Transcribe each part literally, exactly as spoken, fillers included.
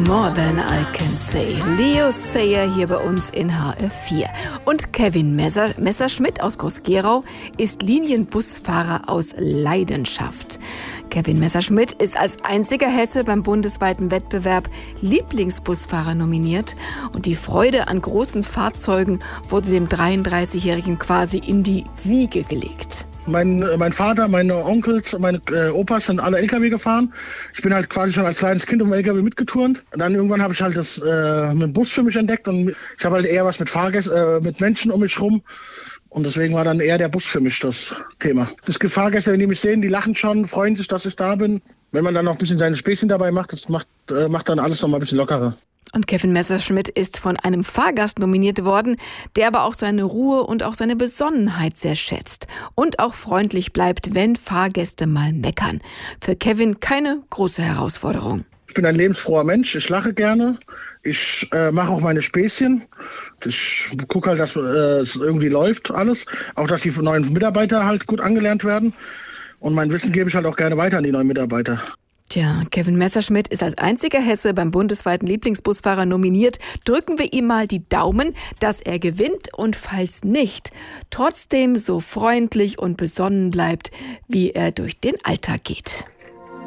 More Than I Can Say. Leo Sayer hier bei uns in H R vier. Und Kevin Messer, Messerschmidt aus Groß-Gerau ist Linienbusfahrer aus Leidenschaft. Kevin Messerschmidt ist als einziger Hesse beim bundesweiten Wettbewerb Lieblingsbusfahrer nominiert. Und die Freude an großen Fahrzeugen wurde dem dreiunddreißigjährigen quasi in die Wiege gelegt. Mein, mein Vater, meine Onkels, meine äh, Opas sind alle L K W gefahren. Ich bin halt quasi schon als kleines Kind um L K W mitgeturnt. Und dann irgendwann habe ich halt das äh, mit dem Bus für mich entdeckt und ich habe halt eher was mit Fahrgästen, äh, mit Menschen um mich rum. Und deswegen war dann eher der Bus für mich das Thema. Das Fahrgäste, wenn die mich sehen, die lachen schon, freuen sich, dass ich da bin. Wenn man dann noch ein bisschen seine Späßchen dabei macht, das macht, äh, macht dann alles noch mal ein bisschen lockerer. Und Kevin Messerschmidt ist von einem Fahrgast nominiert worden, der aber auch seine Ruhe und auch seine Besonnenheit sehr schätzt. Und auch freundlich bleibt, wenn Fahrgäste mal meckern. Für Kevin keine große Herausforderung. Ich bin ein lebensfroher Mensch, ich lache gerne, ich äh, mache auch meine Späßchen. Ich gucke halt, dass äh, es irgendwie läuft alles. Auch, dass die neuen Mitarbeiter halt gut angelernt werden. Und mein Wissen gebe ich halt auch gerne weiter an die neuen Mitarbeiter. Tja, Kevin Messerschmidt ist als einziger Hesse beim bundesweiten Lieblingsbusfahrer nominiert. Drücken wir ihm mal die Daumen, dass er gewinnt und falls nicht, trotzdem so freundlich und besonnen bleibt, wie er durch den Alltag geht.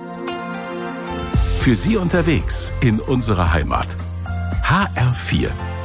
Für Sie unterwegs in unserer Heimat. H R vier